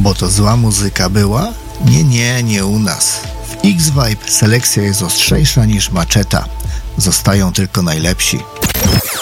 Bo to zła muzyka była? Nie u nas. W X-Vibe selekcja jest ostrzejsza niż maczeta. Zostają tylko najlepsi.